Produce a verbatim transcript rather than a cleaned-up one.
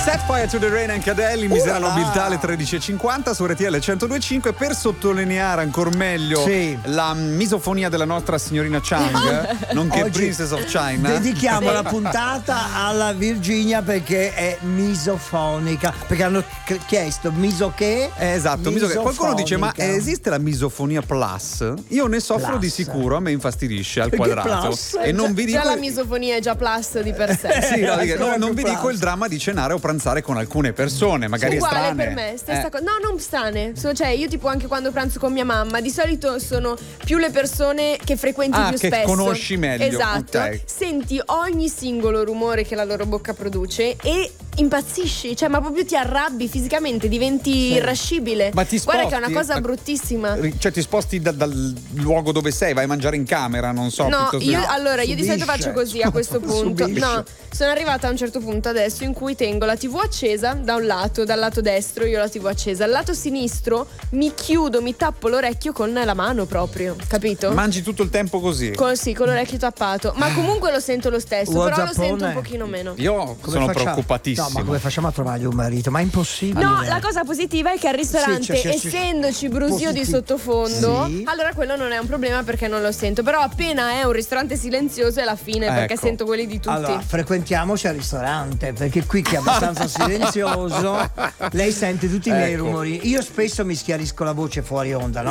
Set Fire to the Rain and Cadelli, Misera Uh, Nobiltà là. alle tredici e cinquanta su R T L centodue e cinque per sottolineare ancora meglio Sì. la misofonia della nostra signorina Chang, nonché Oggi Princess of China. dedichiamo Sì. la puntata alla Virginia perché è misofonica, perché hanno c- chiesto miso che? Eh, esatto, miso- qualcuno dice: ma Misofonica. esiste la misofonia plus? Io ne soffro Plus. di sicuro, a me infastidisce al Perché quadrato. plus? E non vi Già dico. la misofonia è già plus di per sé. Sì, no, dico, Ancora no, non più vi dico plus. il dramma di cenare o pranzare con alcune persone, magari Uguale strane. per me, stessa Eh. cosa. No, non strane. So- cioè, io tipo anche quando pranzo con mia mamma, di solito sono più le persone che frequenti Ah, più che spesso. conosci meglio, Esatto. ok. Senti ogni singolo rumore che la loro bocca produce e impazzisci, cioè ma proprio ti arrabbi fisicamente, diventi irascibile. Ma ti Guarda che è sposti? una cosa Ma- bruttissima. Cioè ti sposti da- dal luogo dove sei, vai a mangiare in camera, non so. No, piuttosto- io allora io di solito Subisce. faccio così a questo punto. Subisce. No, sono arrivata a un certo punto adesso in cui tengo la tivù accesa da un lato, dal lato destro io ho la tivù accesa, al lato sinistro mi chiudo, mi tappo l'orecchio con la mano proprio, capito? Mangi tutto il tempo così. Con, sì, con l'orecchio tappato. Ma comunque lo sento lo stesso, però lo WhatsAppone. sento un pochino meno. Io Come sono facciamo? preoccupatissimo. No, ma come facciamo a trovargli un marito? Ma è impossibile. No, la cosa positiva è che al ristorante, Sì, c'è- c'è- c'è- essendoci brusio di positivo. sottofondo, Sì. allora quello non è un problema perché non lo sento. Però appena è un ristorante silenzioso è la fine, perché Ecco. sento quelli di tutti. Allora, frequentiamoci al ristorante perché qui che è abbastanza silenzioso lei sente tutti i miei Ecco. rumori. Io spesso mi schiarisco la voce fuori onda, no?